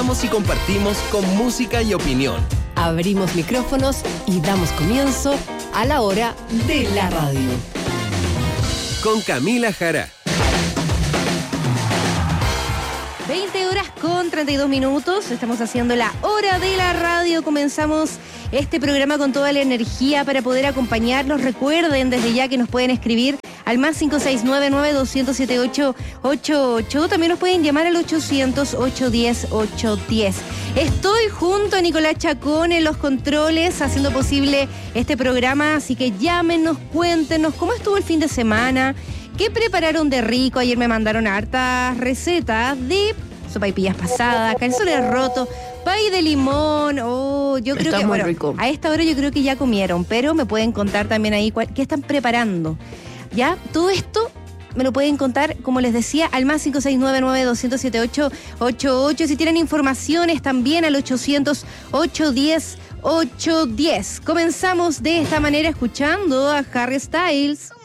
Hablamos y compartimos con música y opinión. Abrimos micrófonos y damos comienzo a la hora de la radio. Con Camila Jara. 20:32. Estamos haciendo la hora de la radio. Comenzamos este programa con toda la energía para poder acompañarlos. Recuerden desde ya que nos pueden escribir al más 569-9207-888. También nos pueden llamar al 800-810-810. Estoy junto a Nicolás Chacón en los controles haciendo posible este programa, así que llámenos, cuéntenos cómo estuvo el fin de semana, qué prepararon de rico. Ayer me mandaron hartas recetas de sopaipillas pasadas, calzones rotos, pay de limón. Yo creo que bueno, rico. A esta hora yo creo que ya comieron, pero me pueden contar también ahí qué están preparando. ¿Ya? Todo esto me lo pueden contar, como les decía, al más 569-9207-888. Si tienen informaciones, también al 800-810-810. Comenzamos de esta manera escuchando a Harry Styles.